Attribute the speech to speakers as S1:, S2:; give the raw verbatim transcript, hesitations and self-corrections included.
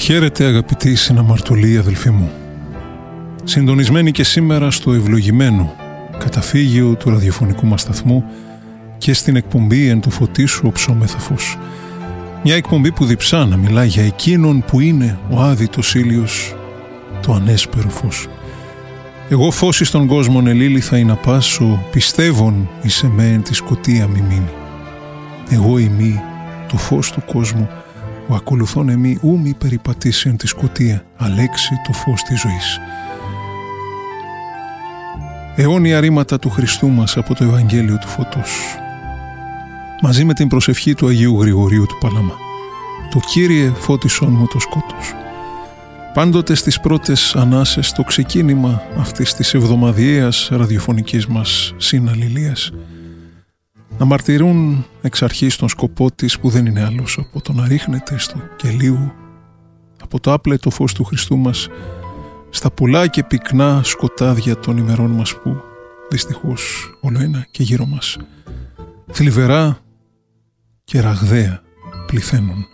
S1: Χαίρετε αγαπητοί συναμαρτωλοί αδελφοί μου. Συντονισμένοι και σήμερα στο ευλογημένο καταφύγιο του ραδιοφωνικού μας σταθμού και στην εκπομπή «Εν το φωτί σου οψόμεθα φως». Μια εκπομπή που διψά να μιλά για εκείνον που είναι ο άδειτος ήλιος, το ανέσπερο φως. Εγώ φως εις τον κόσμον ελήλυθα ή να πάσω, πιστεύων εις εμέν τη σκοτία μη μείνει. Εγώ ημί το φως του κόσμου, ο ακολουθών εμεί ου μη περιπατήσει τη σκοτία, αλέξει το φως της ζωής. Αιώνια ρήματα του Χριστού μας από το Ευαγγέλιο του Φωτός. Μαζί με την προσευχή του Αγίου Γρηγορίου του Παλαμά. Το Κύριε φώτισόν μου το σκότος. Πάντοτε στις πρώτες ανάσες το ξεκίνημα αυτής της εβδομαδιαίας ραδιοφωνικής μας συναλληλίας να μαρτυρούν εξ αρχής τον σκοπό της που δεν είναι άλλος από το να ρίχνεται στο κελίου από το άπλετο φως του Χριστού μας στα πολλά και πυκνά σκοτάδια των ημερών μας που δυστυχώς όλο ένα και γύρω μας θλιβερά και ραγδαία πληθαίνουν.